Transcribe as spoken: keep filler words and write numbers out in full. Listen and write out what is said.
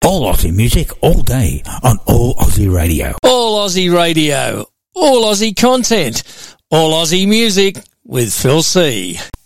All Aussie music, all day, on All Aussie Radio. All Aussie Radio. All Aussie content. All Aussie music with Phil C.